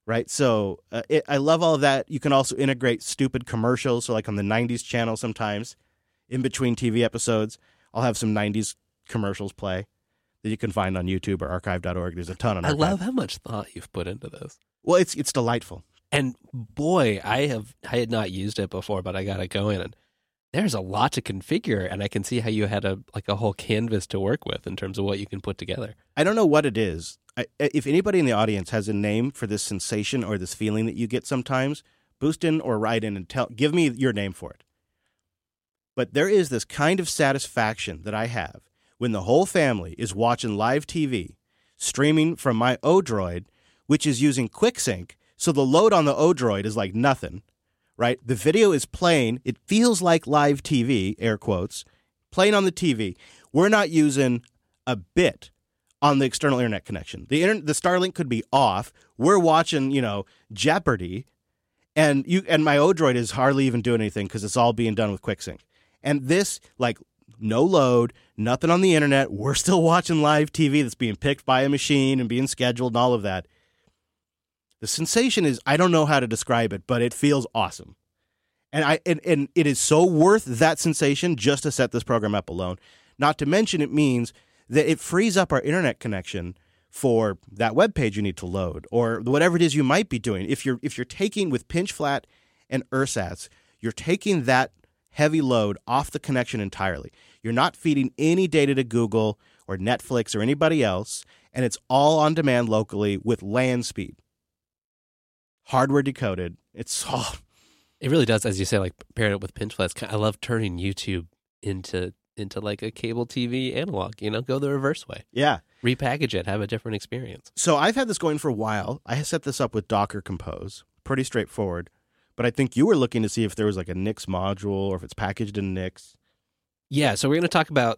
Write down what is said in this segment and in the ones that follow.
right? So I love all of that. You can also integrate stupid commercials. So like on the 90s channel sometimes, in between TV episodes, I'll have some 90s commercials play that you can find on YouTube or archive.org. There's a ton on I Archive. love how much thought you've put into this. Well, it's delightful. And boy, I had not used it before, but I got to go in and there's a lot to configure, and I can see how you had a whole canvas to work with in terms of what you can put together. I don't know what it is. If anybody in the audience has a name for this sensation or this feeling that you get sometimes, boost in or write in and give me your name for it. But there is this kind of satisfaction that I have when the whole family is watching live TV, streaming from my Odroid, which is using QuickSync, so the load on the Odroid is like nothing, right? The video is playing. It feels like live TV, air quotes, playing on the TV. We're not using a bit on the external internet connection. The Starlink could be off. We're watching, Jeopardy, and my Odroid is hardly even doing anything because it's all being done with QuickSync. And this, like, no load, nothing on the internet. We're still watching live TV that's being picked by a machine and being scheduled and all of that. The sensation is, I don't know how to describe it, but it feels awesome. And it is so worth that sensation just to set this program up alone. Not to mention it means that it frees up our internet connection for that web page you need to load or whatever it is you might be doing. If you're taking with Pinch Flat and ersatz, you're taking that heavy load off the connection entirely. You're not feeding any data to Google or Netflix or anybody else, and it's all on demand locally with LAN speed. Hardware decoded. It's all. It really does, as you say, like paired up with Pinch Flats. I love turning YouTube into like a cable TV analog. Go the reverse way. Yeah, repackage it, have a different experience. So I've had this going for a while. I set this up with Docker Compose, pretty straightforward. But I think you were looking to see if there was like a Nix module or if it's packaged in Nix. Yeah, so we're going to talk about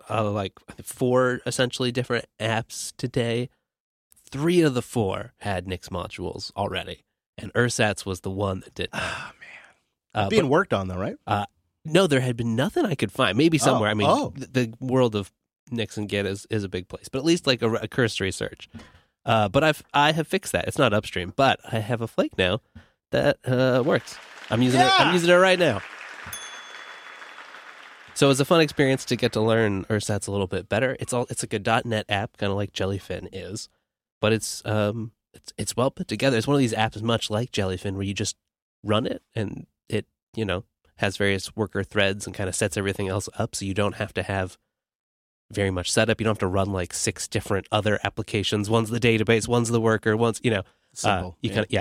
4 essentially different apps today. 3 of the 4 had Nix modules already. And ersatz was the one that didn't. Oh, man. Being worked on, though, right? No, there had been nothing I could find. Maybe somewhere. The world of Nix and Git is a big place. But at least like a cursory search. But I have fixed that. It's not upstream. But I have a flake now that works. I'm using it right now. So it's a fun experience to get to learn ersatz a little bit better. It's like a .NET app, kind of like Jellyfin is. But it's well put together. It's one of these apps much like Jellyfin where you just run it and it, has various worker threads and kind of sets everything else up so you don't have to have very much setup. You don't have to run like 6 different other applications. One's the database, one's the worker, one's, Simple.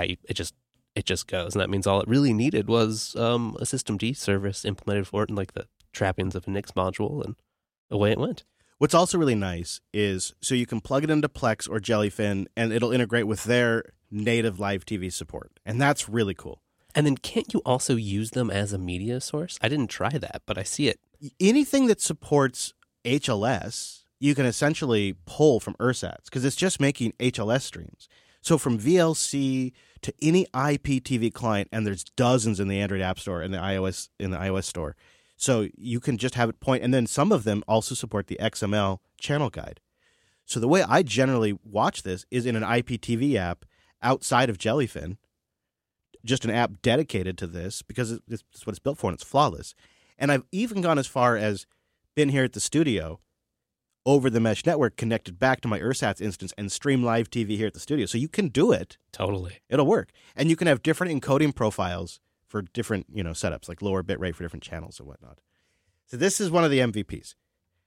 It just goes. And that means all it really needed was a systemd service implemented for it and like the trappings of a Nix module, and away it went. What's also really nice is, so you can plug it into Plex or Jellyfin, and it'll integrate with their native live TV support. And that's really cool. And then can't you also use them as a media source? I didn't try that, but I see it. Anything that supports HLS, you can essentially pull from ersatz because it's just making HLS streams. So from VLC to any IPTV client, and there's dozens in the Android App Store and the iOS store. So you can just have it point, and then some of them also support the XML channel guide. So the way I generally watch this is in an IPTV app outside of Jellyfin, just an app dedicated to this because it's what it's built for and it's flawless. And I've even gone as far as been here at the studio over the mesh network, connected back to my ersatz instance and stream live TV here at the studio. So you can do it. Totally. It'll work. And you can have different encoding profiles for different, setups, like lower bit rate for different channels and whatnot. So this is one of the MVPs.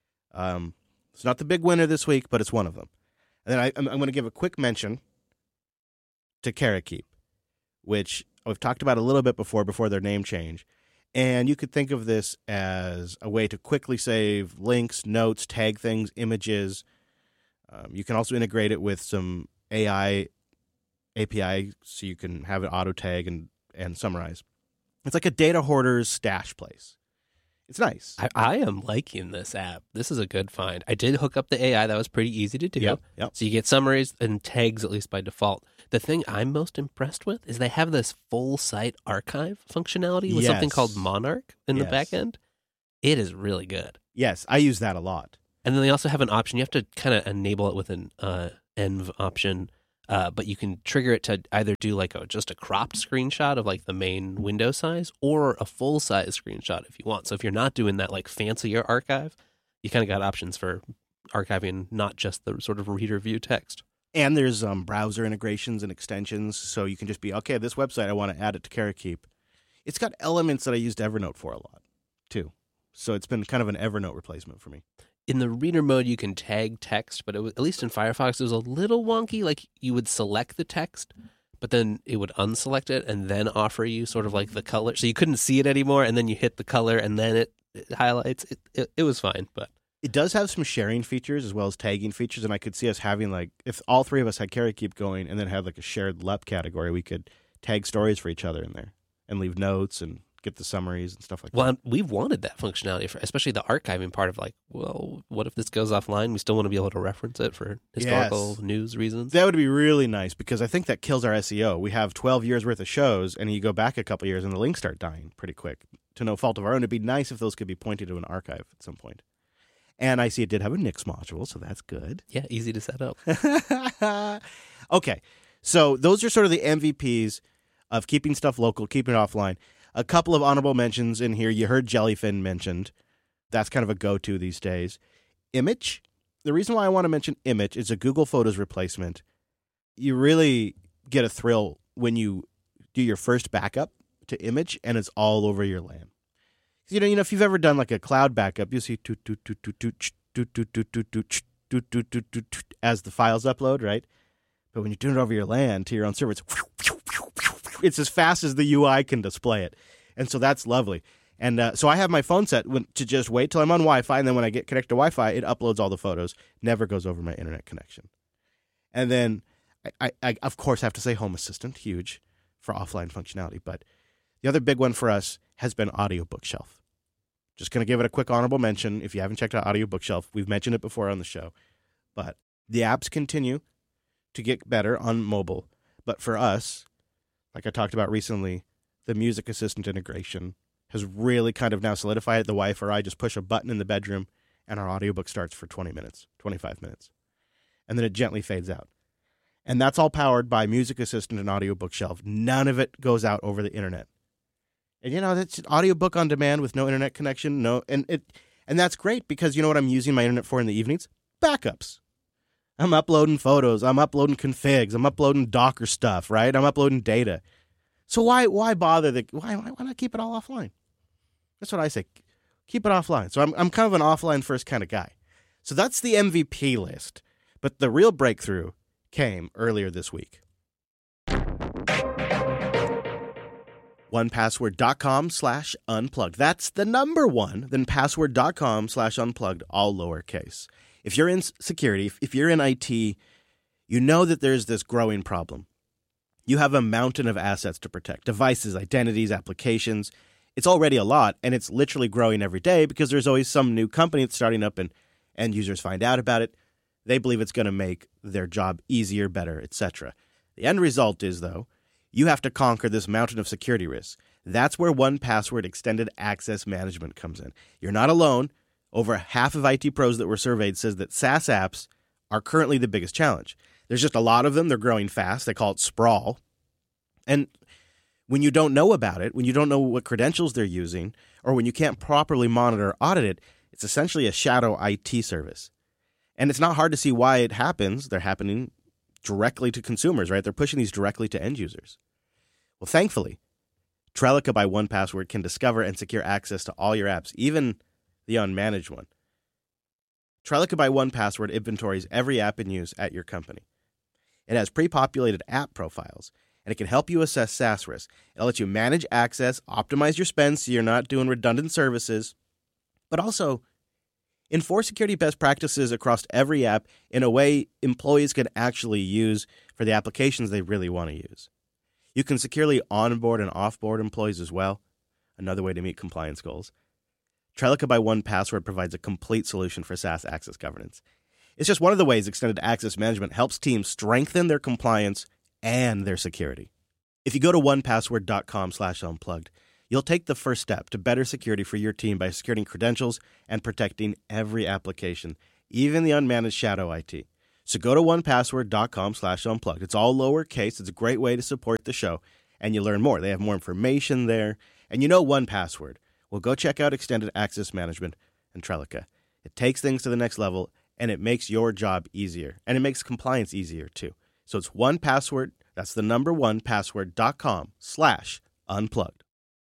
It's not the big winner this week, but it's one of them. And then I'm going to give a quick mention to Karakeep, which I've talked about a little bit before their name change. And you could think of this as a way to quickly save links, notes, tag things, images. You can also integrate it with some AI API so you can have it auto tag and summarize. It's like a data hoarder's stash place. It's nice. I am liking this app. This is a good find. I did hook up the AI. That was pretty easy to do. Yep. So you get summaries and tags, at least by default. The thing I'm most impressed with is they have this full site archive functionality with something called Monarch in the back end. It is really good. Yes, I use that a lot. And then they also have an option. You have to kind of enable it with an env option But you can trigger it to either do like just a cropped screenshot of like the main window size or a full size screenshot if you want. So if you're not doing that like fancier archive, you kind of got options for archiving not just the sort of reader view text. And there's browser integrations and extensions, so you can just be, okay, this website, I want to add it to Karakeep. It's got elements that I used Evernote for a lot, too. So it's been kind of an Evernote replacement for me. In the reader mode, you can tag text, but at least in Firefox, it was a little wonky. Like you would select the text, but then it would unselect it and then offer you sort of like the color. So you couldn't see it anymore, and then you hit the color, and then it highlights. It was fine, but it does have some sharing features as well as tagging features, and I could see us having like, if all three of us had Karakeep going and then had like a shared LEP category, we could tag stories for each other in there and leave notes and get the summaries and stuff like that. Well, we've wanted that functionality, for especially the archiving part of like, well, what if this goes offline? We still want to be able to reference it for historical news reasons. That would be really nice because I think that kills our SEO. We have 12 years worth of shows, and you go back a couple years and the links start dying pretty quick. To no fault of our own, it'd be nice if those could be pointed to an archive at some point. And I see it did have a Nix module, so that's good. Yeah, easy to set up. Okay, so those are sort of the MVPs of keeping stuff local, keeping it offline. A couple of honorable mentions in here. You heard Jellyfin mentioned. That's kind of a go-to these days. Image. The reason why I want to mention Image is a Google Photos replacement. You really get a thrill when you do your first backup to Image and it's all over your LAN. You know, if you've ever done like a cloud backup, you see as the files upload, right? But when you're doing it over your LAN to your own server, it's as fast as the UI can display it. And so that's lovely. And so I have my phone set to just wait till I'm on Wi-Fi, and then when I get connected to Wi-Fi, it uploads all the photos, never goes over my internet connection. And then I of course, have to say Home Assistant, huge for offline functionality. But the other big one for us has been Audio Bookshelf. Just going to give it a quick honorable mention. If you haven't checked out Audio Bookshelf, we've mentioned it before on the show. But the apps continue to get better on mobile. But for us, like I talked about recently, the Music Assistant integration has really kind of now solidified it. The wife or I just push a button in the bedroom, and our audiobook starts for 20 minutes, 25 minutes. And then it gently fades out. And that's all powered by Music Assistant and Audio Bookshelf. None of it goes out over the internet. And, you know, that's an audiobook on demand with no internet connection. And that's great because you know what I'm using my internet for in the evenings? Backups. I'm uploading photos. I'm uploading configs. I'm uploading Docker stuff, right? I'm uploading data. So why bother? Why not keep it all offline? That's what I say. Keep it offline. So I'm kind of an offline first kind of guy. So that's the MVP list. But the real breakthrough came earlier this week. 1password.com/unplugged. That's the number one, then password.com/unplugged, all lowercase. If you're in security, if you're in IT, you know that there's this growing problem. You have a mountain of assets to protect, devices, identities, applications. It's already a lot, and it's literally growing every day because there's always some new company that's starting up and end users find out about it. They believe it's going to make their job easier, better, etc. The end result is, though, you have to conquer this mountain of security risks. That's where 1Password Extended Access Management comes in. You're not alone. Over half of IT pros that were surveyed says that SaaS apps are currently the biggest challenge. There's just a lot of them. They're growing fast. They call it sprawl. And when you don't know about it, when you don't know what credentials they're using, or when you can't properly monitor or audit it, it's essentially a shadow IT service. And it's not hard to see why it happens. They're happening directly to consumers, right? They're pushing these directly to end users. Well, thankfully, Trellica by 1Password can discover and secure access to all your apps, even the unmanaged one. Trellica by 1Password inventories every app in use at your company. It has pre-populated app profiles, and it can help you assess SaaS risk. It'll let you manage access, optimize your spend so you're not doing redundant services, but also enforce security best practices across every app in a way employees can actually use for the applications they really want to use. You can securely onboard and offboard employees as well, another way to meet compliance goals. Trellica by 1Password provides a complete solution for SaaS access governance. It's just one of the ways Extended Access Management helps teams strengthen their compliance and their security. If you go to 1password.com/unplugged, you'll take the first step to better security for your team by securing credentials and protecting every application, even the unmanaged shadow IT. So go to onepassword.com/unplugged. It's all lowercase. It's a great way to support the show, and you learn more. They have more information there. And you know 1Password. Well, go check out Extended Access Management and Trellica. It takes things to the next level, and it makes your job easier. And it makes compliance easier, too. So it's 1Password. That's the number 1password.com/unplugged.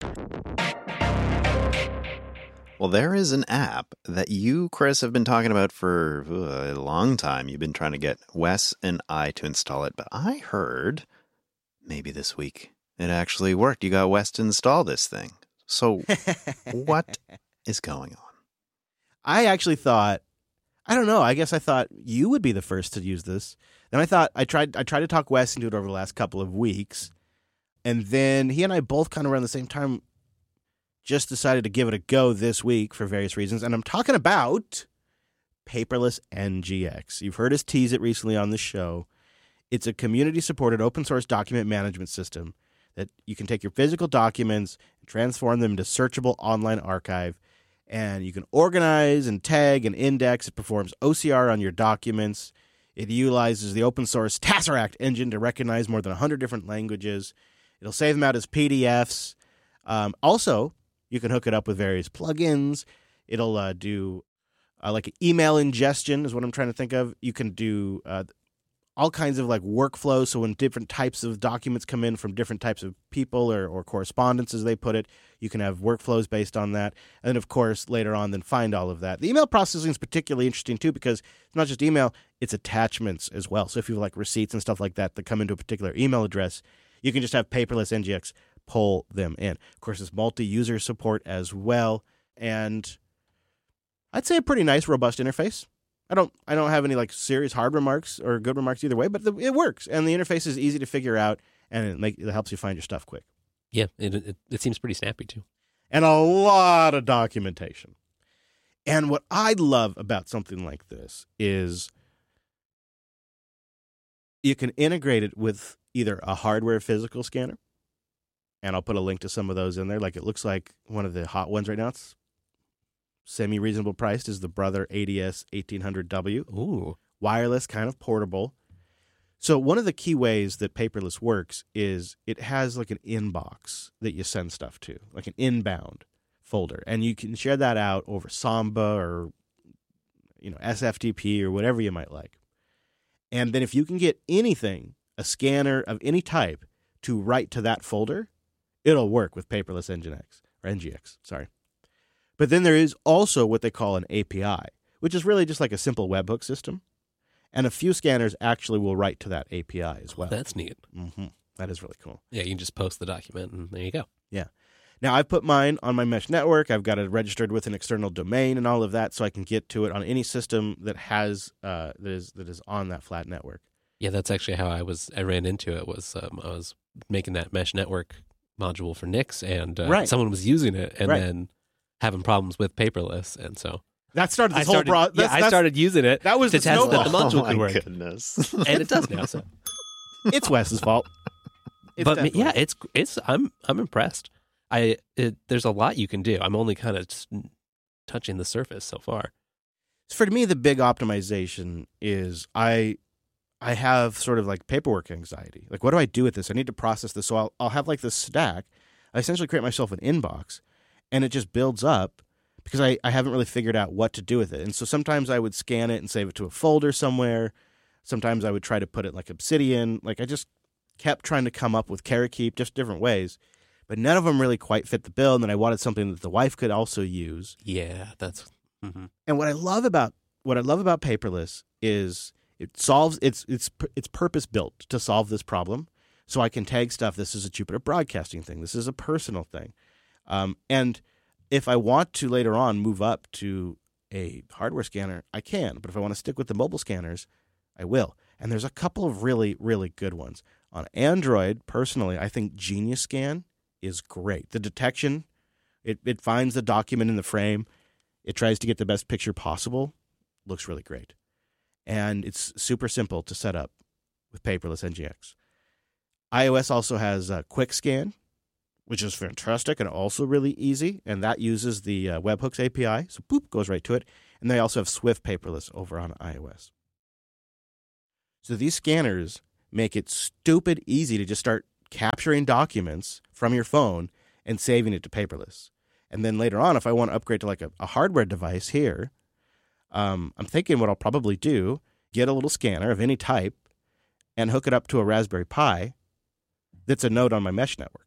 Well, there is an app that you, Chris, have been talking about for a long time. You've been trying to get Wes and I to install it, but I heard maybe this week it actually worked. You got Wes to install this thing. So what is going on? I actually thought, I don't know, I guess I thought you would be the first to use this. Then I thought, I tried to talk Wes into it over the last couple of weeks. And then he and I both kind of around the same time just decided to give it a go this week for various reasons. And I'm talking about Paperless NGX. You've heard us tease it recently on the show. It's a community-supported open-source document management system that you can take your physical documents and transform them into searchable online archive. And you can organize and tag and index. It performs OCR on your documents. It utilizes the open-source Tesseract engine to recognize more than 100 different languages. It'll save them out as PDFs. Also, you can hook it up with various plugins. It'll do like email ingestion is what I'm trying to think of. You can do all kinds of like workflows. So when different types of documents come in from different types of people or correspondence, as they put it, you can have workflows based on that. And then, of course, later on, then find all of that. The email processing is particularly interesting, too, because it's not just email, it's attachments as well. So if you have like receipts and stuff like that that come into a particular email address, you can just have Paperless NGX pull them in. Of course, it's multi-user support as well, and I'd say a pretty nice, robust interface. I don't have any like serious hard remarks or good remarks either way, but it works, and the interface is easy to figure out, and it helps you find your stuff quick. Yeah, it seems pretty snappy too, and a lot of documentation. And what I love about something like this is you can integrate it with either a hardware physical scanner. And I'll put a link to some of those in there. Like it looks like one of the hot ones right now. It's semi-reasonable priced is the Brother ADS 1800W. Ooh. Wireless, kind of portable. So one of the key ways that Paperless works is it has like an inbox that you send stuff to, like an inbound folder. And you can share that out over Samba or SFTP or whatever you might like. And then if you can get anything, a scanner of any type, to write to that folder, it'll work with Paperless NGX. Sorry. But then there is also what they call an API, which is really just like a simple webhook system. And a few scanners actually will write to that API as well. That's neat. Mm-hmm. That is really cool. Yeah, you can just post the document and there you go. Yeah. Now, I've put mine on my mesh network. I've got it registered with an external domain and all of that, so I can get to it on any system that has that is on that flat network. Yeah, that's actually how I ran into it. Was I was making that mesh network module for Nix, and someone was using it and then having problems with Paperless, and so that started this whole process. I started using it that was to test that the module oh could work. Goodness. And it does now. So it's Wes's fault. It's I'm impressed. There's a lot you can do. I'm only kind of touching the surface so far. For me, the big optimization is I have sort of like paperwork anxiety. Like, what do I do with this? I need to process this. So I'll have like this stack. I essentially create myself an inbox, and it just builds up because I haven't really figured out what to do with it. And so sometimes I would scan it and save it to a folder somewhere. Sometimes I would try to put it like Obsidian. Like I just kept trying to come up with Karakeep, just different ways. But none of them really quite fit the bill. And then I wanted something that the wife could also use. Yeah, that's. Mm-hmm. And what I love about Paperless is it solves it's purpose built to solve this problem. So I can tag stuff. This is a Jupiter Broadcasting thing. This is a personal thing. And if I want to later on move up to a hardware scanner, I can. But if I want to stick with the mobile scanners, I will. And there's a couple of really, really good ones. On Android, personally, I think Genius Scan is great. The detection, it finds the document in the frame. It tries to get the best picture possible. Looks really great. And it's super simple to set up with Paperless NGX. iOS also has Quick Scan, which is fantastic and also really easy. And that uses the Webhooks API. So boop, goes right to it. And they also have Swift Paperless over on iOS. So these scanners make it stupid easy to just start capturing documents from your phone and saving it to paperless. And then later on, if I want to upgrade to like a hardware device here, I'm thinking what I'll probably do, get a little scanner of any type and hook it up to a Raspberry Pi that's a node on my mesh network.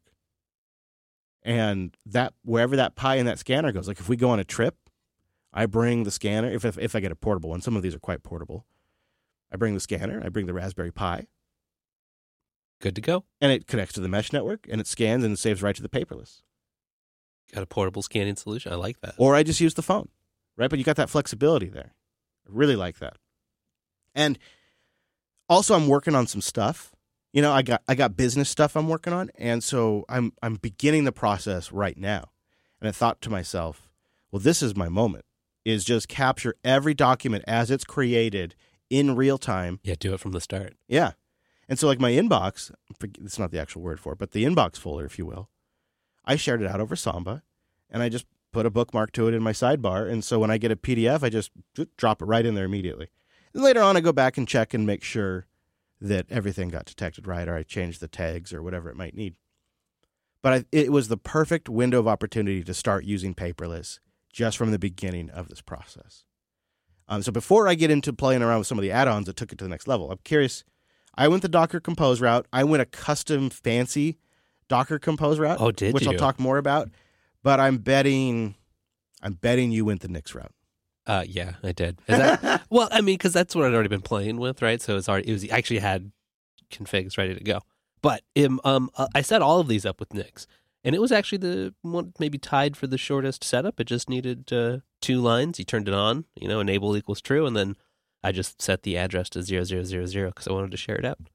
And that wherever that Pi and that scanner goes, like if we go on a trip, I bring the scanner, if I get a portable one, some of these are quite portable. I bring the scanner, I bring the Raspberry Pi. Good to go. And it connects to the mesh network, and it scans and it saves right to the paperless. Got a portable scanning solution. I like that. Or I just use the phone, right? But you got that flexibility there. I really like that. And also I'm working on some stuff. You know, I got business stuff I'm working on, and so I'm beginning the process right now. And I thought to myself, well, this is my moment, is just capture every document as it's created in real time. Yeah, do it from the start. Yeah. And so like my inbox, it's not the actual word for it, but the inbox folder, if you will, I shared it out over Samba, and I just put a bookmark to it in my sidebar. And so when I get a PDF, I just drop it right in there immediately. And later on, I go back and check and make sure that everything got detected right, or I changed the tags or whatever it might need. But it was the perfect window of opportunity to start using paperless just from the beginning of this process. So before I get into playing around with some of the add-ons that took it to the next level, I'm curious. I went the Docker Compose route. I went a custom fancy Docker Compose route. Oh, did which you? I'll talk more about. But I'm betting you went the Nix route. Yeah, I did. Is that, well, I mean, because that's what I'd already been playing with, right? So it was actually had configs ready to go. But I set all of these up with Nix, and it was actually the one maybe tied for the shortest setup. It just needed 2 lines. You turned it on, enable equals true, and then I just set the address to 0000 because I wanted to share it out.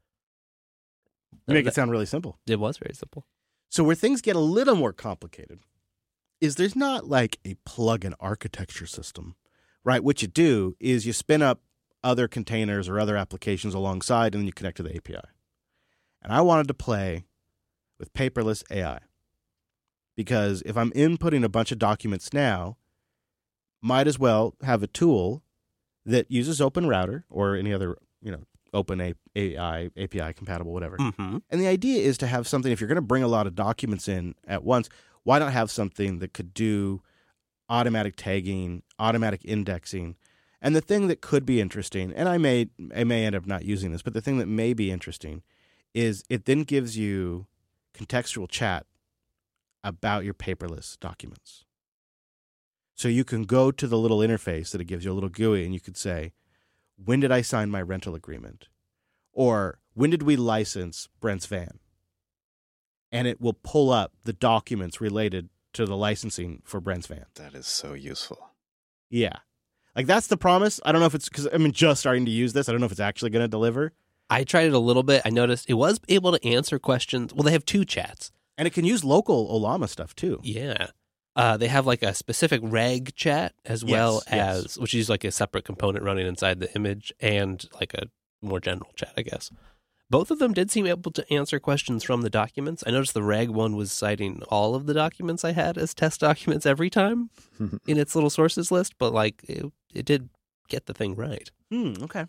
You make it sound really simple. It was very simple. So where things get a little more complicated is there's not like a plug-in architecture system, right? What you do is you spin up other containers or other applications alongside, and then you connect to the API. And I wanted to play with paperless AI because if I'm inputting a bunch of documents now, might as well have a tool that uses OpenRouter or any other, Open AI, API compatible, whatever. Mm-hmm. And the idea is to have something, if you're going to bring a lot of documents in at once, why not have something that could do automatic tagging, automatic indexing? And the thing that could be interesting, and I may end up not using this, but the thing that may be interesting is it then gives you contextual chat about your paperless documents. So you can go to the little interface that it gives you, a little GUI, and you could say, when did I sign my rental agreement? Or when did we license Brent's van? And it will pull up the documents related to the licensing for Brent's van. That is so useful. Yeah. Like that's the promise. I don't know if it's because I'm just starting to use this. I don't know if it's actually going to deliver. I tried it a little bit. I noticed it was able to answer questions. Well, they have 2 chats. And it can use local Olama stuff too. Yeah. They have like a specific reg chat as well as, which is like a separate component running inside the image, and like a more general chat, I guess. Both of them did seem able to answer questions from the documents. I noticed the reg one was citing all of the documents I had as test documents every time in its little sources list, but like it did get the thing right. Okay.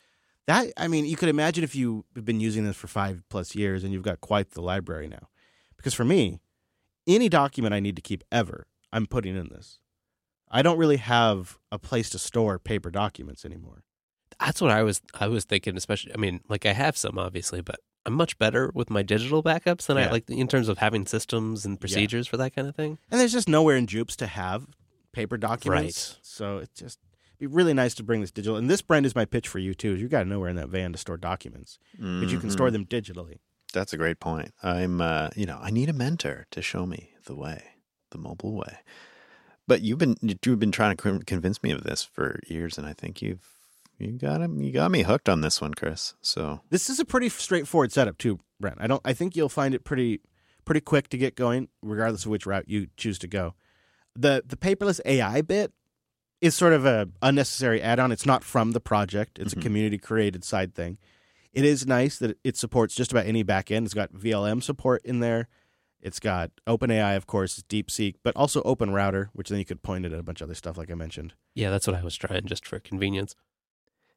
You could imagine if you've been using this for 5+ years and you've got quite the library now. Because for me, any document I need to keep ever, I'm putting in this. I don't really have a place to store paper documents anymore. That's what I was thinking, especially, I have some obviously, but I'm much better with my digital backups than I like in terms of having systems and procedures for that kind of thing. And there's just nowhere in Jupes to have paper documents. Right. So it'd be really nice to bring this digital. And this, Brent, is my pitch for you too. You've got nowhere in that van to store documents, but you can store them digitally. That's a great point. I'm, I need a mentor to show me the way, the mobile way. But you've been trying to convince me of this for years, and I think you got me hooked on this one, Chris. So this is a pretty straightforward setup too, Brent. I think you'll find it pretty quick to get going, regardless of which route you choose to go. The paperless AI bit is sort of a unnecessary add-on. It's not from the project. It's a community created side thing. It is nice that it supports just about any backend. It's got VLM support in there. It's got OpenAI, of course, DeepSeek, but also OpenRouter, which then you could point it at a bunch of other stuff like I mentioned. Yeah, that's what I was trying just for convenience.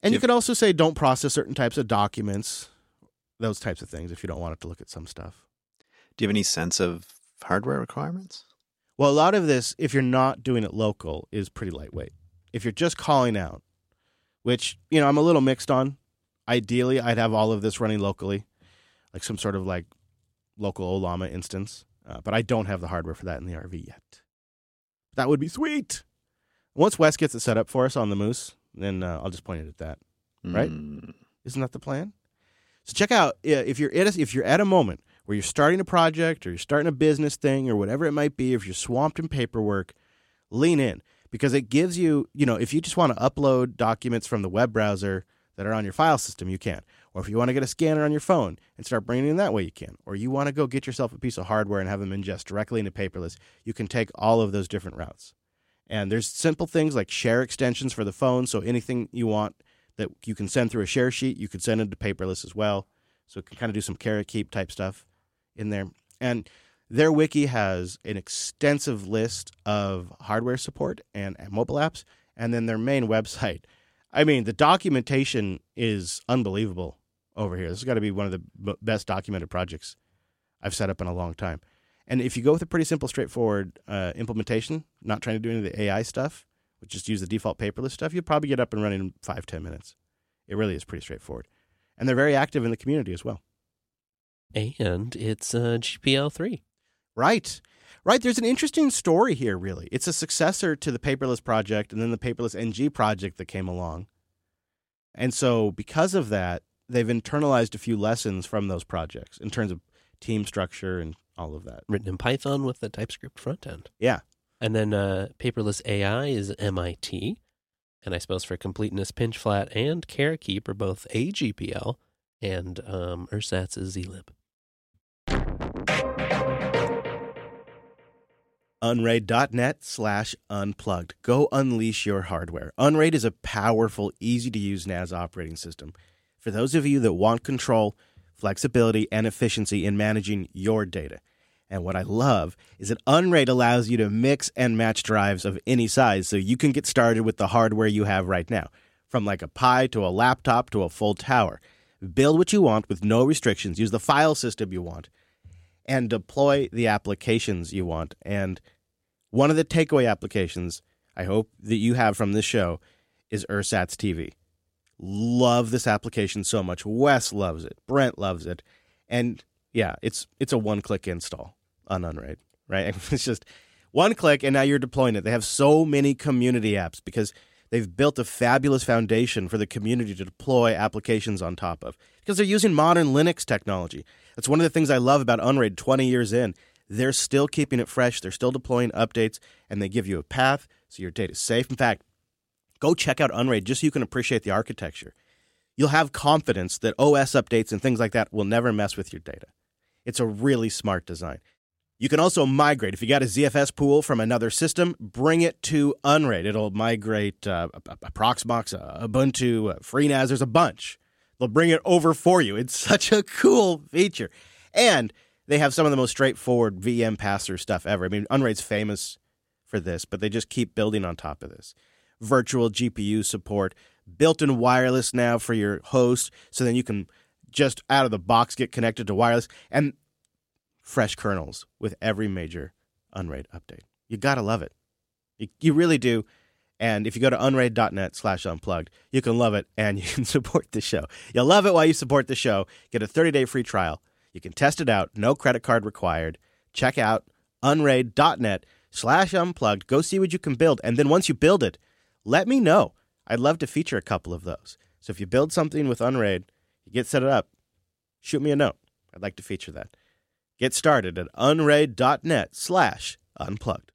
And you could also say don't process certain types of documents, those types of things, if you don't want it to look at some stuff. Do you have any sense of hardware requirements? Well, a lot of this, if you're not doing it local, is pretty lightweight. If you're just calling out, which, I'm a little mixed on. Ideally, I'd have all of this running locally, like some sort of like local Ollama instance. But I don't have the hardware for that in the RV yet. That would be sweet. Once Wes gets it set up for us on the Moose, then I'll just point it at that. Right? Isn't that the plan? So check out, if you're at a moment where you're starting a project or you're starting a business thing or whatever it might be, if you're swamped in paperwork, lean in. Because it gives you, if you just want to upload documents from the web browser that are on your file system, you can. Or if you want to get a scanner on your phone and start bringing it in that way, you can. Or you want to go get yourself a piece of hardware and have them ingest directly into paperless, you can take all of those different routes. And there's simple things like share extensions for the phone, so anything you want that you can send through a share sheet, you could send into paperless as well. So it can kind of do some carrot keep type stuff in there. And their wiki has an extensive list of hardware support and mobile apps, and then their main website. I mean, the documentation is unbelievable over here. This has got to be one of the best documented projects I've set up in a long time. And if you go with a pretty simple, straightforward implementation, not trying to do any of the AI stuff, but just use the default paperless stuff, you'll probably get up and running in 5-10 minutes. It really is pretty straightforward. And they're very active in the community as well. And it's GPL3. Right. There's an interesting story here, really. It's a successor to the paperless project and then the paperless NG project that came along. And so because of that, they've internalized a few lessons from those projects in terms of team structure and all of that. Written in Python with the TypeScript front end. Yeah. And then paperless AI is MIT. And I suppose for completeness, Pinchflat and Carakeep are both AGPL, and Ersatz is zlib. Unraid.net/unplugged. Go unleash your hardware. Unraid is a powerful, easy-to-use NAS operating system for those of you that want control, flexibility, and efficiency in managing your data. And what I love is that Unraid allows you to mix and match drives of any size so you can get started with the hardware you have right now, from like a Pi to a laptop to a full tower. Build what you want with no restrictions. Use the file system you want and deploy the applications you want. And one of the takeaway applications I hope that you have from this show is Ersatz TV. Love this application so much. Wes loves it. Brent loves it. And yeah, it's a one-click install on Unraid, right? It's just one click, and now you're deploying it. They have so many community apps because they've built a fabulous foundation for the community to deploy applications on top of because they're using modern Linux technology. That's one of the things I love about Unraid 20 years in. They're still keeping it fresh. They're still deploying updates, and they give you a path so your data is safe. In fact, go check out Unraid just so you can appreciate the architecture. You'll have confidence that OS updates and things like that will never mess with your data. It's a really smart design. You can also migrate. If you got a ZFS pool from another system, bring it to Unraid. It'll migrate Proxmox, Ubuntu, FreeNAS. There's a bunch. They'll bring it over for you. It's such a cool feature. And they have some of the most straightforward VM pass-through stuff ever. I mean, Unraid's famous for this, but they just keep building on top of this. Virtual GPU support, built-in wireless now for your host, so then you can just out of the box get connected to wireless, and fresh kernels with every major Unraid update. You got to love it. You really do. And if you go to unraid.net/unplugged, you can love it and you can support the show. You'll love it while you support the show. Get a 30-day free trial. You can test it out. No credit card required. Check out unraid.net/unplugged. Go see what you can build. And then once you build it, let me know. I'd love to feature a couple of those. So if you build something with Unraid, you get set up, shoot me a note. I'd like to feature that. Get started at unraid.net/unplugged.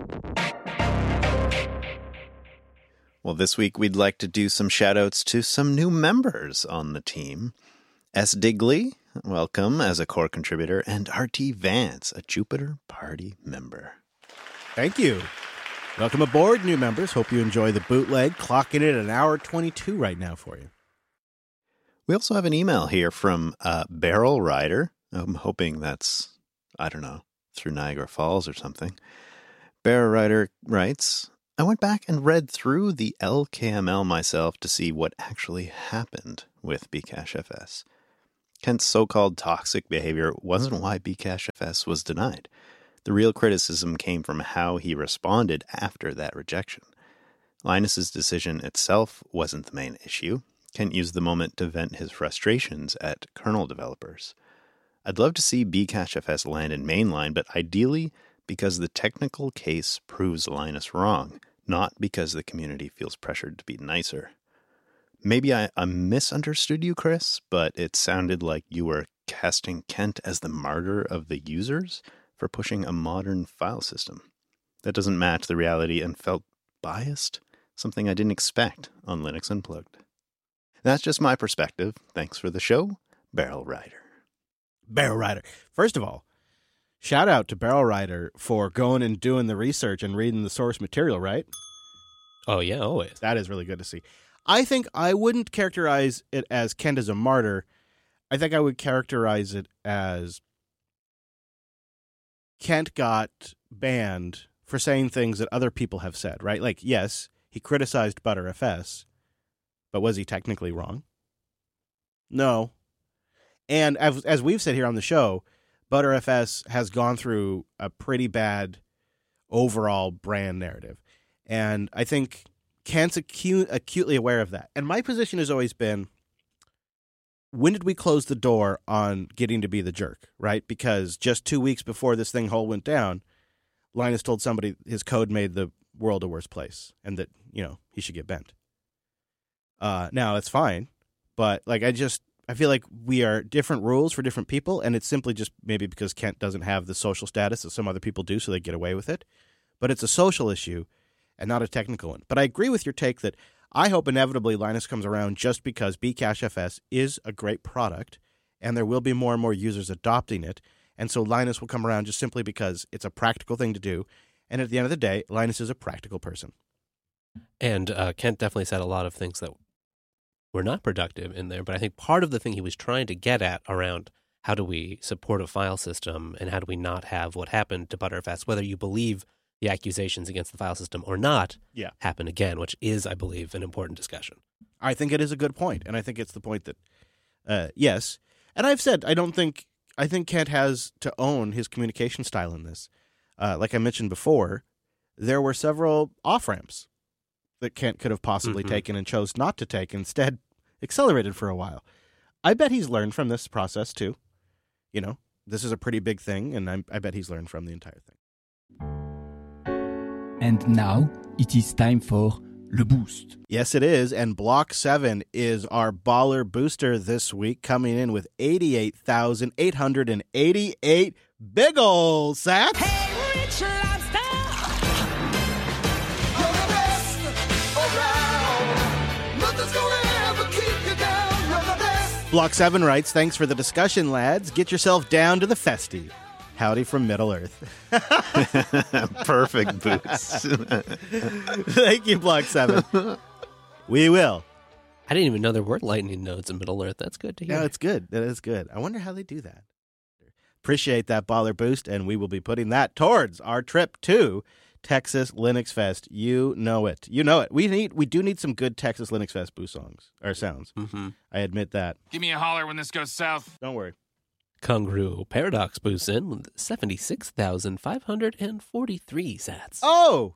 Well, this week we'd like to do some shout-outs to some new members on the team. S. Digley, welcome as a core contributor, and R.T. Vance, a Jupiter Party member. Thank you. Welcome aboard, new members. Hope you enjoy the bootleg. Clocking it at 1:22 right now for you. We also have an email here from Barrel Rider. I'm hoping that's, I don't know, through Niagara Falls or something. Barrel Rider writes, I went back and read through the LKML myself to see what actually happened with Bcachefs. Kent's so-called toxic behavior wasn't why Bcachefs was denied. The real criticism came from how he responded after that rejection. Linus's decision itself wasn't the main issue. Kent used the moment to vent his frustrations at kernel developers. I'd love to see Bcachefs land in mainline, but ideally because the technical case proves Linus wrong, not because the community feels pressured to be nicer. Maybe I misunderstood you, Chris, but it sounded like you were casting Kent as the martyr of the users for pushing a modern file system. That doesn't match the reality and felt biased, something I didn't expect on Linux Unplugged. That's just my perspective. Thanks for the show, Barrel Rider. Barrel Rider. First of all, shout out to Barrel Rider for going and doing the research and reading the source material, right? Oh, yeah, always. That is really good to see. I think I wouldn't characterize it as Kent as a martyr. I think I would characterize it as Kent got banned for saying things that other people have said, right? Like, yes, he criticized Btrfs, but was he technically wrong? No. And as we've said here on the show, Btrfs has gone through a pretty bad overall brand narrative. And I think Kent's acutely aware of that. And my position has always been, when did we close the door on getting to be the jerk, right? Because just 2 weeks before this thing whole went down, Linus told somebody his code made the world a worse place and that, he should get bent. Now, it's fine. But, I feel like we are different rules for different people, and it's simply just maybe because Kent doesn't have the social status that some other people do, so they get away with it. But it's a social issue and not a technical one. But I agree with your take that I hope inevitably Linus comes around just because Bcachefs is a great product, and there will be more and more users adopting it. And so Linus will come around just simply because it's a practical thing to do. And at the end of the day, Linus is a practical person. And Kent definitely said a lot of things that were not productive in there, but I think part of the thing he was trying to get at around how do we support a file system and how do we not have what happened to Btrfs, whether you believe the accusations against the file system or not, happen again, which is, I believe, an important discussion. I think it is a good point, and I think it's the point that, yes. And I've said, I think Kent has to own his communication style in this. Like I mentioned before, there were several off-ramps that Kent could have possibly taken and chose not to take, instead accelerated for a while. I bet he's learned from this process, too. This is a pretty big thing, and I bet he's learned from the entire thing. And now it is time for Le Boost. Yes, it is, and Block 7 is our baller booster this week, coming in with 88,888 big ol' sats. Hey, rich lifestyle. You're the best around. Nothing's gonna ever keep you down. You're the best. Block 7 writes, thanks for the discussion, lads. Get yourself down to the festy. Howdy from Middle-earth. Perfect boost. Thank you, Block 7. We will. I didn't even know there were lightning nodes in Middle-earth. That's good to hear. Yeah, it's good. That is good. I wonder how they do that. Appreciate that baller boost, and we will be putting that towards our trip to Texas Linux Fest. You know it. You know it. We do need some good Texas Linux Fest boost songs or sounds. Mm-hmm. I admit that. Give me a holler when this goes south. Don't worry. Congru Paradox boosts in with 76,543 sats. Oh!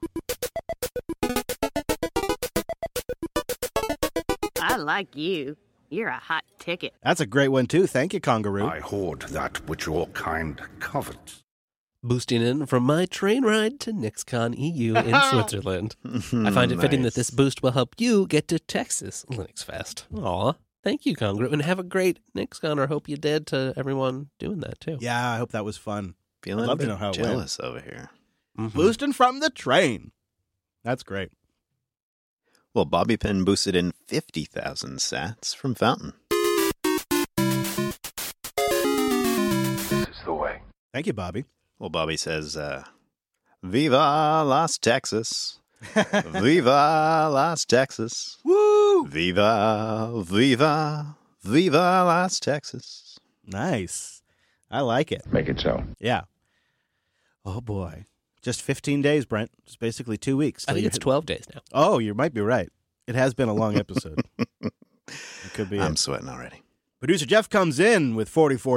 I like you. You're a hot ticket. That's a great one, too. Thank you, Congaroo. I hoard that which your kind covets. Boosting in from my train ride to NixCon EU in Switzerland. I find it fitting that this boost will help you get to Texas Linux Fest. Aw. Thank you, Congru, and have a great NixCon, or hope you did to everyone doing that, too. Yeah, I hope that was fun. Feeling I'd love a to bit know how it jealous over here. Mm-hmm. Boosting from the train. That's great. Well, Bobby Pin boosted in 50,000 sats from Fountain. This is the way. Thank you, Bobby. Well, Bobby says, Viva Las Texas. Viva Las Texas. Woo! Viva, viva, viva Las Texas. Nice. I like it. Make it so. Yeah. Oh, boy. Just 15 days, Brent. It's basically 2 weeks. I think it's 12 days now. Oh, you might be right. It has been a long episode. It could be. I'm sweating already. Producer Jeff comes in with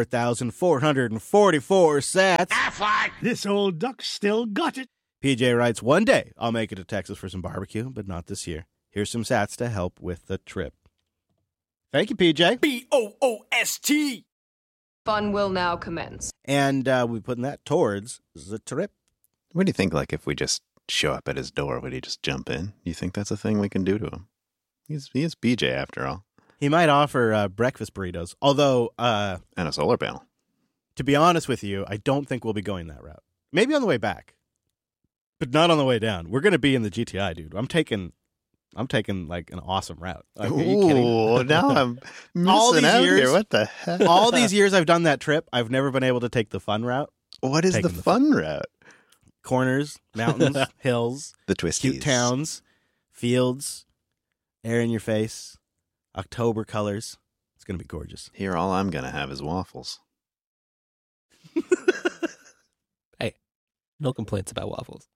44,444 sats. This old duck still got it. PJ writes, one day I'll make it to Texas for some barbecue, but not this year. Here's some sats to help with the trip. Thank you, PJ. BOOST. Fun will now commence. And we're putting that towards the trip. What do you think, like, if we just show up at his door, would he just jump in? You think that's a thing we can do to him? He is BJ, after all. He might offer breakfast burritos, although... And a solar panel. To be honest with you, I don't think we'll be going that route. Maybe on the way back, but not on the way down. We're going to be in the GTI, dude. I'm taking like an awesome route. Like, are you kidding? Ooh, now I'm All missing these out years- here. What the heck? All these years I've done that trip, I've never been able to take the fun route. What is the taking the fun route? Corners, mountains, hills, The twisties. cute towns, fields, air in your face, October colors. It's going to be gorgeous. Here, all I'm going to have is waffles. No complaints about waffles.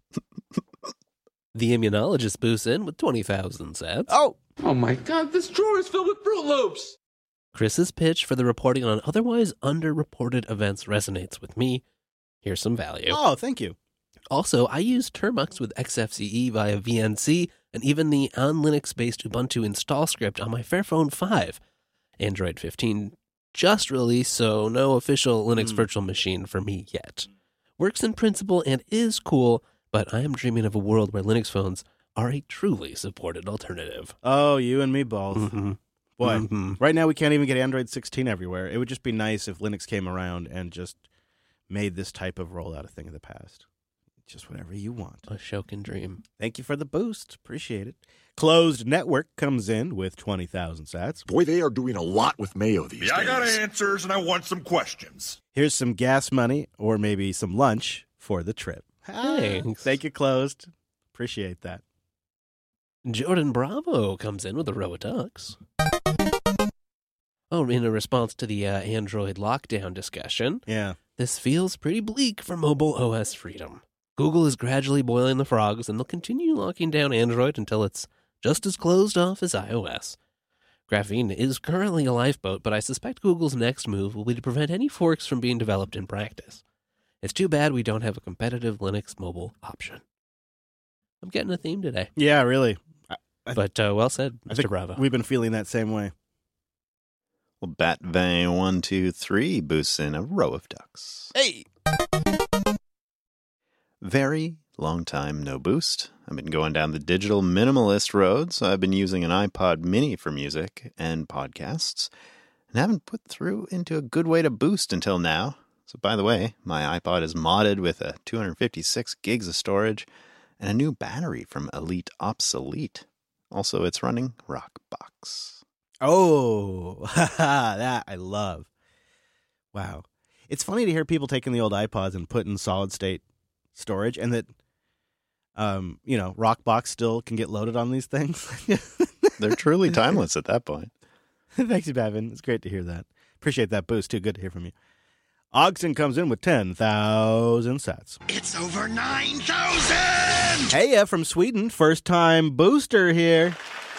The immunologist boosts in with 20,000 sats. Oh, Oh my god, this drawer is filled with Fruit Loops. Chris's pitch for the reporting on otherwise underreported events resonates with me. Here's some value. oh, thank you. Also, I use Termux with XFCE via VNC and even the on Linux-based Ubuntu install script on my Fairphone 5. Android 15 just released, so no official Linux virtual machine for me yet. Works in principle and is cool, but I am dreaming of a world where Linux phones are a truly supported alternative. Oh, you and me both. Mm-hmm. Boy, Mm-hmm. right now we can't even get Android 16 everywhere. It would just be nice if Linux came around and just made this type of rollout a thing of the past. Just whatever you want. A Shokin dream. Thank you for the boost. Appreciate it. Closed Network comes in with 20,000 sats. Boy, they are doing a lot with mayo these days. I got answers and I want some questions. Here's some gas money or maybe some lunch for the trip. Thanks. Thank you, Closed. Appreciate that. Jordan Bravo comes in with a row of ducks. Oh, in a response to the Android lockdown discussion, Yeah. this feels pretty bleak for mobile OS freedom. Google is gradually boiling the frogs, and they'll continue locking down Android until it's just as closed off as iOS. Graphene is currently a lifeboat, but I suspect Google's next move will be to prevent any forks from being developed in practice. It's too bad we don't have a competitive Linux mobile option. I'm getting a theme today, Yeah, really. but well said, I Mr. think Bravo. we've been feeling that same way. Well, Batvang123 boosts in a row of ducks. Hey! Very long time no boost. I've been going down the digital minimalist road, so I've been using an iPod mini for music and podcasts, and haven't put through into a good way to boost until now. So by the way, my iPod is modded with a 256 gigs of storage and a new battery from Elite Obsolete. Also, it's running Rockbox. Oh, that I love. Wow. It's funny to hear people taking the old iPods and putting solid state storage, and that, Rockbox still can get loaded on these things. They're truly timeless at that point. Thanks, Bevin. It's great to hear that. Appreciate that boost, too. Good to hear from you. Ogson comes in with 10,000 sats. It's over 9,000! Hey, from Sweden. First time booster here.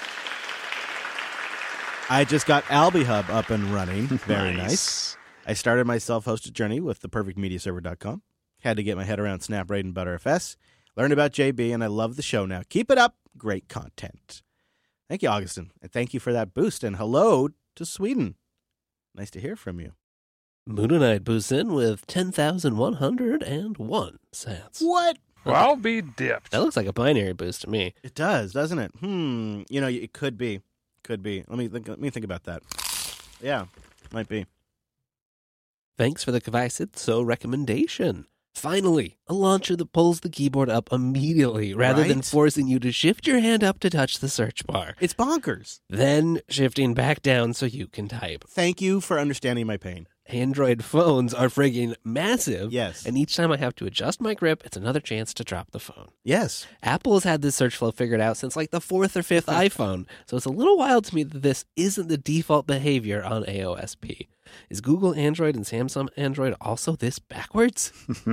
I just got AlbiHub up and running. Very nice. I started my self-hosted journey with theperfectmediaserver.com. Had to get my head around SnapRaid and ButterFS. Learned about JB, and I love the show now. Keep it up. Great content. Thank you, Augustin. And thank you for that boost. And hello to Sweden. Nice to hear from you. Moonanite boosts in with 10,101 sats. What? Well, be dipped. That looks like a binary boost to me. It does, doesn't it? It could be. Could be. Let me think about that. Yeah, might be. Thanks for the Kvaisitso recommendation. Finally, a launcher that pulls the keyboard up immediately rather than Right? forcing you to shift your hand up to touch the search bar. It's bonkers. Then shifting back down so you can type. Thank you for understanding my pain. Android phones are friggin' massive. Yes. And each time I have to adjust my grip, it's another chance to drop the phone. Yes. Apple has had this search flow figured out since like the 4th or 5th iPhone. So it's a little wild to me that this isn't the default behavior on AOSP. Is Google Android and Samsung Android also this backwards?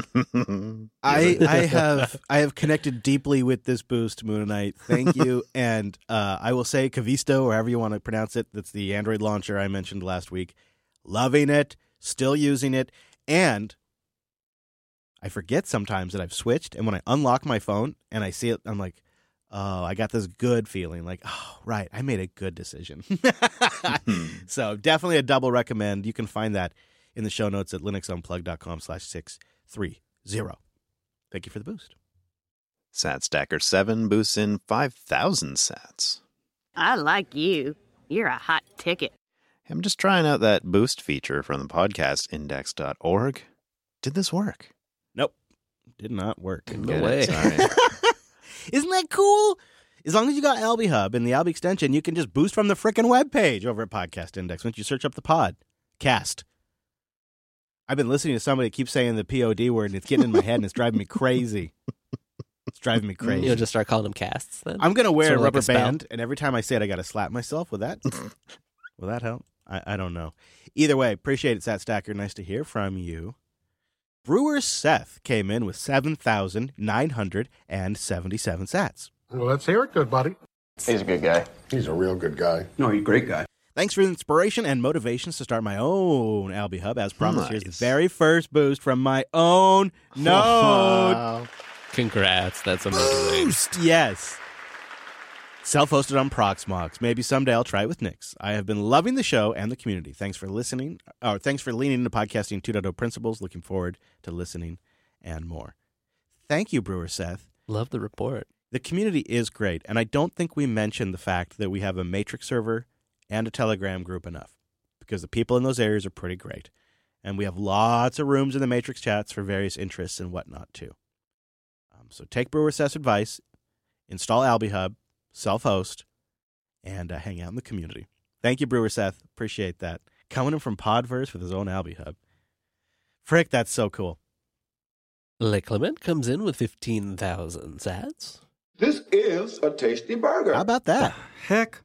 I have connected deeply with this boost, Moon Knight. Thank you. And I will say Kavisto, or however you want to pronounce it. That's the Android launcher I mentioned last week. Loving it. Still using it. And I forget sometimes that I've switched. And when I unlock my phone and I see it, I'm like, oh, I got this good feeling. Like, oh, right, I made a good decision. So definitely a double recommend. You can find that in the show notes at linuxunplug.com/630. Thank you for the boost. SatStacker 7 boosts in 5,000 sats. I like you. You're a hot ticket. I'm just trying out that boost feature from the podcastindex.org. Did this work? Nope. Did not work. No way. Sorry. Isn't that cool? As long as you got Alby Hub and the Alby extension, you can just boost from the frickin' webpage over at Podcast Index once you search up the podcast. I've been listening to somebody keep saying the POD word, and it's getting in my head, and it's driving me crazy. It's driving me crazy. You'll just start calling them casts then? I'm going to wear Sort a of like rubber a spell. band, and every time I say it, I got to slap myself. Will that help? I don't know. Either way, appreciate it, SatStacker. Nice to hear from you. Brewer Seth came in with 7,977 sats. Well, let's hear it, good buddy. He's a good guy. He's a real good guy. No, he's a great guy. Thanks for the inspiration and motivations to start my own Alby Hub. As promised, here's the Nice. very first boost from my own node. Wow. Congrats. That's amazing. Boost, yes. Self-hosted on Proxmox. Maybe someday I'll try it with Nix. I have been loving the show and the community. Thanks for listening. Thanks for leaning into podcasting 2.0 principles. Looking forward to listening and more. Thank you, Brewer Seth. Love the report. The community is great, and I don't think we mentioned the fact that we have a Matrix server and a Telegram group enough, because the people in those areas are pretty great. And we have lots of rooms in the Matrix chats for various interests and whatnot, too. So take Brewer Seth's advice, install Alby Hub, self-host, and hang out in the community. Thank you, Brewer Seth. Appreciate that. Coming in from Podverse with his own Alby Hub. Frick, that's so cool. Le Clement comes in with 15,000 sats. This is a tasty burger. How about that? Heck.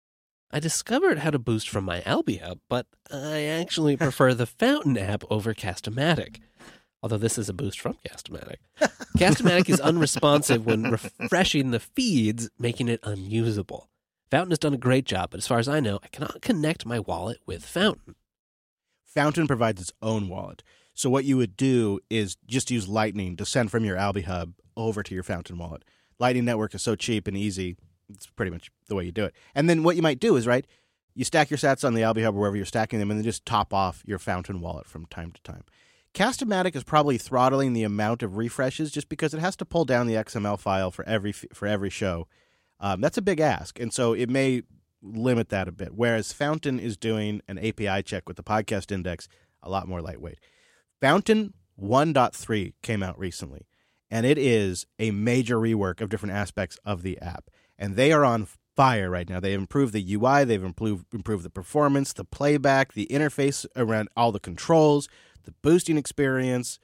I discovered how to boost from my Alby Hub, but I actually prefer the Fountain app over Cast-O-Matic. Although this is a boost from Cast-O-Matic. Cast-O-Matic is unresponsive when refreshing the feeds, making it unusable. Fountain has done a great job, but as far as I know, I cannot connect my wallet with Fountain. Fountain provides its own wallet. So what you would do is just use Lightning to send from your Alby Hub over to your Fountain wallet. Lightning Network is so cheap and easy. It's pretty much the way you do it. And then what you might do is, right, you stack your sats on the Alby Hub or wherever you're stacking them, and then just top off your Fountain wallet from time to time. Cast-O-Matic is probably throttling the amount of refreshes just because it has to pull down the XML file for every show. That's a big ask, and so it may limit that a bit, whereas Fountain is doing an API check with the podcast index, a lot more lightweight. Fountain 1.3 came out recently, and it is a major rework of different aspects of the app, and they are on fire right now. They've improved the UI, they've improved the performance, the playback, the interface around all the controls, the boosting experience.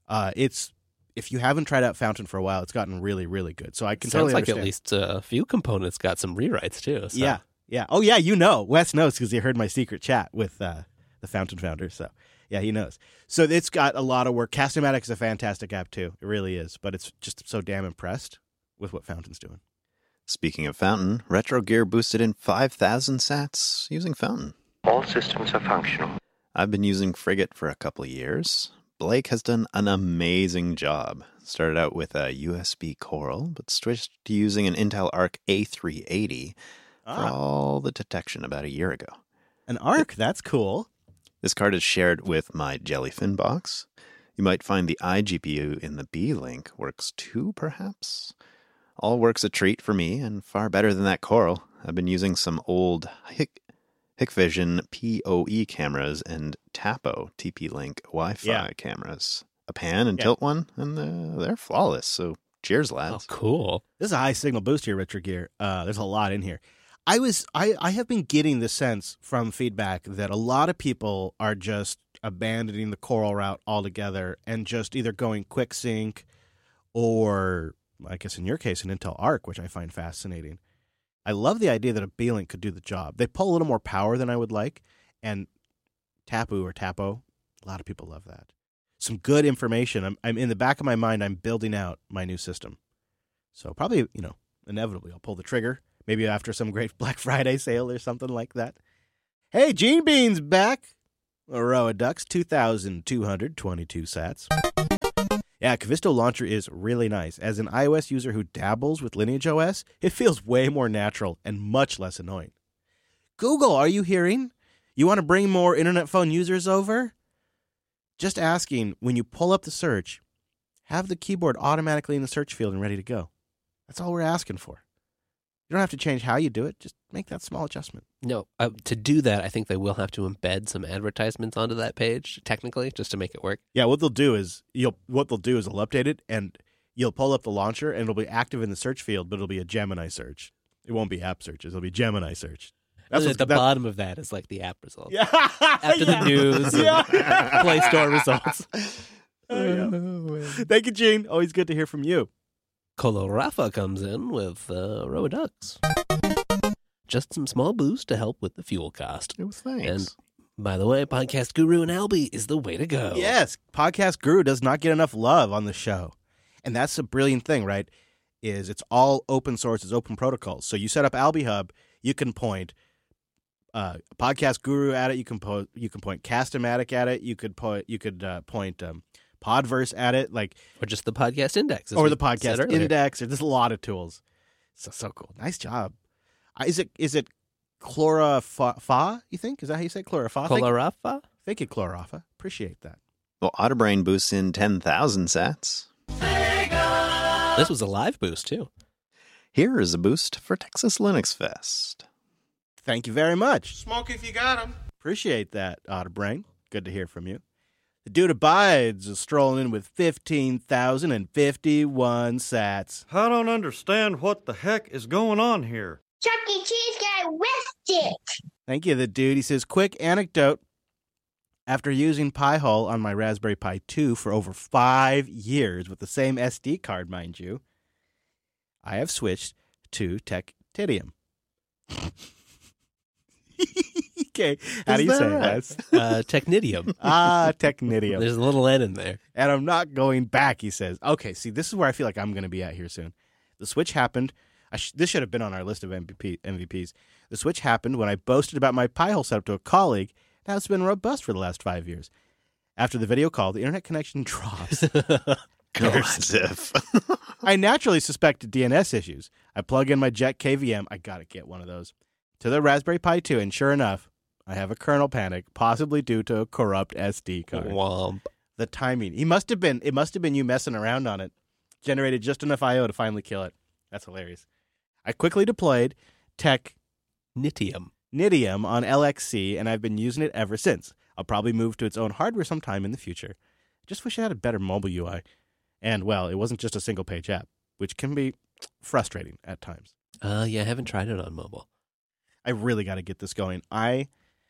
If you haven't tried out Fountain for a while, it's gotten really, really good. So I can Sounds totally like understand. at least a few components got some rewrites too. So. Yeah. Oh, yeah, you know. Wes knows because he heard my secret chat with the Fountain founder. So, yeah, he knows. So it's got a lot of work. Cast-O-Matic is a fantastic app, too. It really is. But it's just so damn impressed with what Fountain's doing. Speaking of Fountain, Retro Gear boosted in 5,000 sats using Fountain. All systems are functional. I've been using Frigate for a couple of years. Blake has done an amazing job. Started out with a USB Coral, but switched to using an Intel Arc A380 for all the detection about a year ago. An Arc? That's cool. This card is shared with my Jellyfin box. You might find the iGPU in the B-Link works too, perhaps? All works a treat for me, and far better than that Coral. I've been using some old Hikvision PoE cameras and Tapo TP-Link Wi-Fi cameras. A pan and tilt one, and they're flawless, so cheers, lads. Oh, cool. This is a high signal boost here, Retro Gear. There's a lot in here. I have been getting the sense from feedback that a lot of people are just abandoning the Coral route altogether and just either going quick sync or, I guess in your case, an Intel Arc, which I find fascinating. I love the idea that a B-Link could do the job. They pull a little more power than I would like, and Tapu or Tapo, a lot of people love that. Some good information. I'm in the back of my mind, I'm building out my new system. So probably, inevitably I'll pull the trigger, maybe after some great Black Friday sale or something like that. Hey, Gene Bean's back. Aroa Ducks, 2,222 sats. Yeah, Kavisto Launcher is really nice. As an iOS user who dabbles with Lineage OS, it feels way more natural and much less annoying. Google, are you hearing? You want to bring more internet phone users over? Just asking, when you pull up the search, have the keyboard automatically in the search field and ready to go. That's all we're asking for. You don't have to change how you do it. Just make that small adjustment. No, to do that, I think they will have to embed some advertisements onto that page, technically, just to make it work. Yeah, what they'll do is they'll update it, and you'll pull up the launcher, and it'll be active in the search field, but it'll be a Gemini search. It won't be app searches. It'll be Gemini search. That's at the bottom of that is like the app results. Yeah. After the news, and Play Store results. Thank you, Gene. Always good to hear from you. Colo Rafa comes in with Roa Ducks. Just some small boost to help with the fuel cost. Oh, thanks. And by the way, Podcast Guru and Albie is the way to go. Yes, Podcast Guru does not get enough love on the show. And that's a brilliant thing, right? Is it's all open source, it's open protocols. So you set up Albie Hub, you can point Podcast Guru at it, you can point Cast-O-Matic at it, you could point Podverse at it, or just the Podcast Index, or the Podcast Index. There's a lot of tools. So cool. Nice job. Is it Chlorofa? You think? Is that how you say Chlorofa? Chlorofa? Thank you, Chlorofa. Appreciate that. Well, Otterbrain boosts in 10,000 sats. This was a live boost too. Here is a boost for Texas Linux Fest. Thank you very much. Smoke if you got 'em. Appreciate that, Otterbrain. Good to hear from you. The Dude Abides is strolling in with 15,051 sats. I don't understand what the heck is going on here. Chuck E. Cheese guy whiffed it. Thank you, the dude. He says, quick anecdote. After using Pi-hole on my Raspberry Pi 2 for over 5 years with the same SD card, mind you, I have switched to Tectidium. Okay, how do you say that? Technidium. Technidium. There's a little N in there. And I'm not going back, he says. Okay, see, this is where I feel like I'm going to be at here soon. The switch happened. This should have been on our list of MVPs. The switch happened when I boasted about my Pi-hole setup to a colleague. Now it's been robust for the last 5 years. After the video call, the internet connection drops. As if. I naturally suspected DNS issues. I plug in my Jet KVM. I got to get one of those. To the Raspberry Pi 2, and sure enough, I have a kernel panic, possibly due to a corrupt SD card. Womp. The timing. It must have been you messing around on it. Generated just enough I/O to finally kill it. That's hilarious. I quickly deployed Technidium on LXC, and I've been using it ever since. I'll probably move to its own hardware sometime in the future. Just wish it had a better mobile UI. And, well, it wasn't just a single-page app, which can be frustrating at times. Yeah, I haven't tried it on mobile. I really got to get this going. I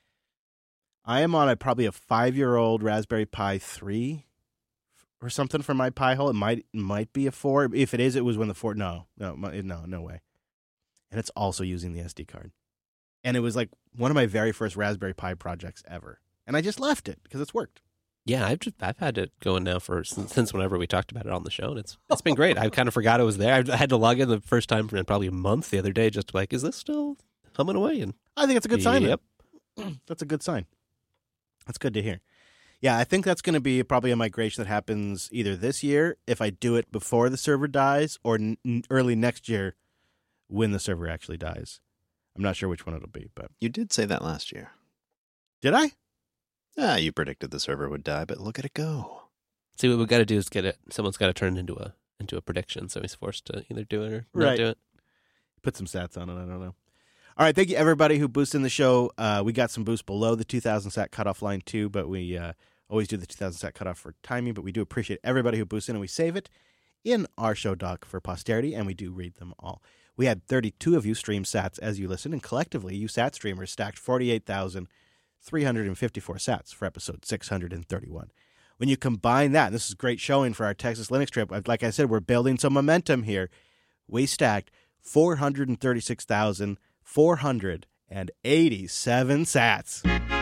am on probably a 5-year-old Raspberry Pi 3 or something for my Pi-hole. It might be a 4. If it is, it was when the 4. No way. And it's also using the SD card. And it was like one of my very first Raspberry Pi projects ever. And I just left it because it's worked. Yeah, I've had it going now since whenever we talked about it on the show, and it's been great. I kind of forgot it was there. I had to log in the first time for probably a month the other day, just like, is this still humming away? And I think it's a good sign. Yep, that's a good sign. That's good to hear. Yeah, I think that's going to be probably a migration that happens either this year if I do it before the server dies, or early next year when the server actually dies. I'm not sure which one it'll be, but you did say that last year. Did I? You predicted the server would die, but look at it go. See, what we've got to do is get it. Someone's got to turn it into a prediction, so he's forced to either do it or not do it. Put some stats on it. I don't know. All right, thank you everybody who boosted in the show. We got some boosts below the 2,000 sat cutoff line too, but we always do the 2,000 sat cutoff for timing. But we do appreciate everybody who boosts in, and we save it in our show doc for posterity, and we do read them all. We had 32 of you stream sats as you listen, and collectively, you sat streamers stacked 48,000. 354 sats for episode 631. When you combine that, and this is great showing for our Texas Linux trip. Like I said, we're building some momentum here. We stacked 436,487 sats.